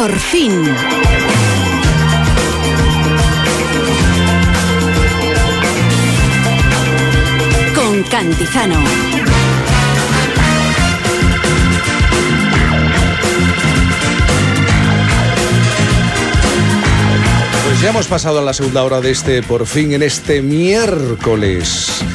Por fin. Con Cantizano. Pues ya hemos pasado a la segunda hora de este Por fin en este miércoles.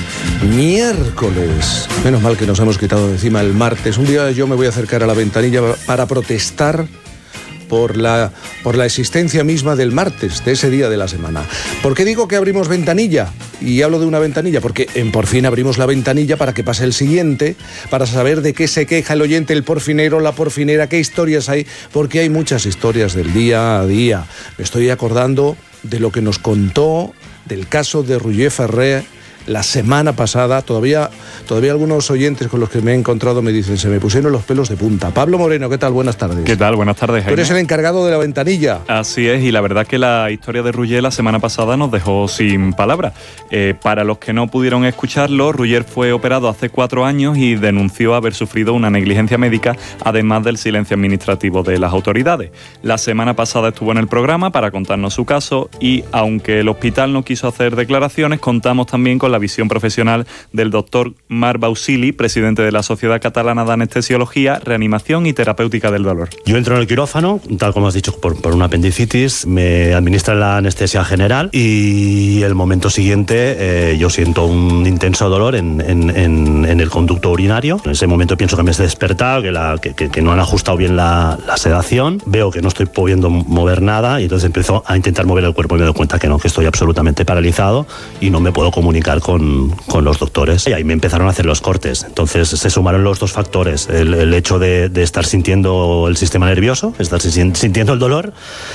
Menos mal que nos hemos quitado de encima el martes. Un día yo me voy a acercar a la ventanilla para protestar por la existencia misma del martes, de ese día de la semana. ¿Por qué digo que abrimos ventanilla? Y hablo de una ventanilla porque en Por fin abrimos la ventanilla para que pase el siguiente, para saber de qué se queja el oyente, el porfinero, la porfinera, qué historias hay, porque hay muchas historias del día a día. Me estoy acordando de lo que nos contó del caso de Roger Ferrer la semana pasada. Todavía algunos oyentes con los que me he encontrado me dicen, se me pusieron los pelos de punta. Pablo Moreno, ¿qué tal? Buenas tardes. ¿Qué tal? Buenas tardes, Jaime. Tú eres el encargado de la ventanilla. Así es, y la verdad que la historia de Roger la semana pasada nos dejó sin palabras. Para los que no pudieron escucharlo, Roger fue operado hace 4 años y denunció haber sufrido una negligencia médica, además del silencio administrativo de las autoridades. La semana pasada estuvo en el programa para contarnos su caso y, aunque el hospital no quiso hacer declaraciones, contamos también con la visión profesional del doctor Marc Bausili, presidente de la Sociedad Catalana de Anestesiología, Reanimación y Terapéutica del Dolor. Yo entro en el quirófano, tal como has dicho, por una apendicitis, me administran la anestesia general y el momento siguiente yo siento un intenso dolor en el conducto urinario. En ese momento pienso que me he despertado, que no han ajustado bien la sedación, veo que no estoy pudiendo mover nada y entonces empiezo a intentar mover el cuerpo y me doy cuenta que estoy absolutamente paralizado y no me puedo comunicar con los doctores. Y ahí me empezaron a hacer los cortes. Entonces se sumaron los dos factores, el hecho de estar sintiendo el sistema nervioso, estar sintiendo el dolor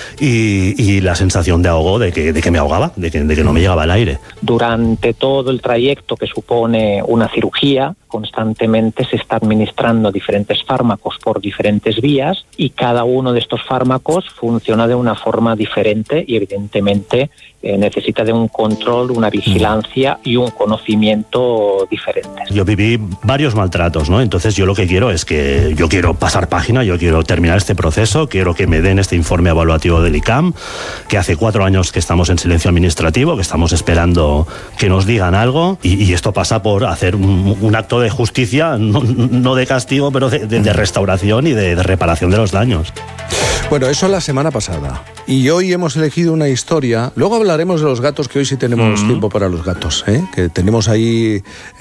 y la sensación de ahogo, de que me ahogaba, de que no me llegaba el aire. Durante todo el trayecto que supone una cirugía, constantemente se está administrando diferentes fármacos por diferentes vías y cada uno de estos fármacos funciona de una forma diferente y evidentemente necesita de un control, una vigilancia y un conocimiento diferentes. Yo viví varios maltratos, ¿no? Entonces yo lo que quiero es que yo quiero pasar página, yo quiero terminar este proceso, quiero que me den este informe evaluativo del ICAM, que hace 4 años que estamos en silencio administrativo, que estamos esperando que nos digan algo y esto pasa por hacer un acto de justicia, no de castigo, pero de restauración y de reparación de los daños. Bueno, eso la semana pasada. Y hoy hemos elegido una historia. Luego hablaremos de los gatos, que hoy sí tenemos tiempo para los gatos, que tenemos ahí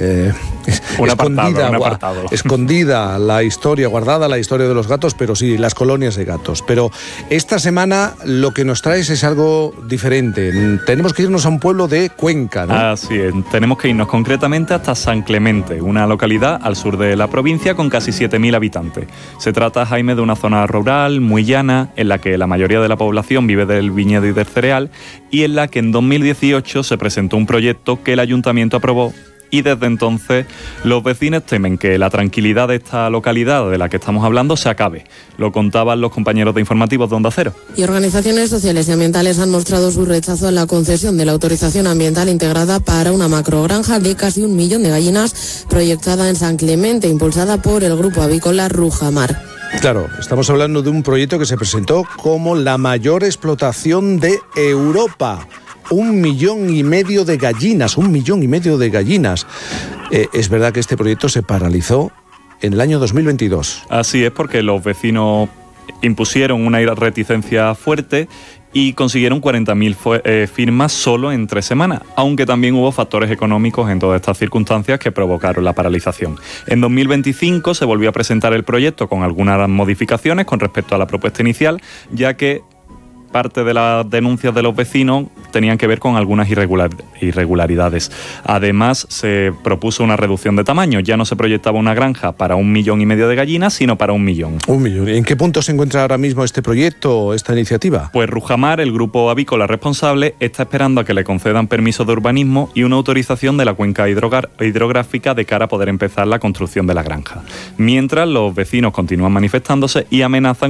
escondida la historia, guardada la historia de los gatos, pero sí, las colonias de gatos. Pero esta semana lo que nos traes es algo diferente. Tenemos que irnos a un pueblo de Cuenca, ¿no? Así es, tenemos que irnos concretamente hasta San Clemente, una localidad al sur de la provincia con casi 7.000 habitantes. Se trata, Jaime, de una zona rural, muy llana, en la que la mayoría de la población vive del viñedo y del cereal y en la que en 2018 se presentó un proyecto que el ayuntamiento aprobó y desde entonces los vecinos temen que la tranquilidad de esta localidad de la que estamos hablando se acabe. Lo contaban los compañeros de informativos de Onda Cero. Y organizaciones sociales y ambientales han mostrado su rechazo a la concesión de la autorización ambiental integrada para una macrogranja de casi 1 millón de gallinas proyectada en San Clemente, impulsada por el grupo avícola Rujamar. Claro, estamos hablando de un proyecto que se presentó como la mayor explotación de Europa. 1,5 millones de gallinas, 1,5 millones de gallinas. Es verdad que este proyecto se paralizó en el año 2022. Así es, porque los vecinos impusieron una reticencia fuerte y consiguieron 40.000 firmas solo en 3 semanas, aunque también hubo factores económicos en todas estas circunstancias que provocaron la paralización. En 2025 se volvió a presentar el proyecto con algunas modificaciones con respecto a la propuesta inicial, ya que parte de las denuncias de los vecinos tenían que ver con algunas irregularidades. Además, se propuso una reducción de tamaño. Ya no se proyectaba una granja para 1,5 millones de gallinas, sino para 1 millón. 1 millón. ¿En qué punto se encuentra ahora mismo este proyecto, esta iniciativa? Pues Rujamar, el grupo avícola responsable, está esperando a que le concedan permisos de urbanismo y una autorización de la cuenca hidrográfica de cara a poder empezar la construcción de la granja. Mientras, los vecinos continúan manifestándose y amenazan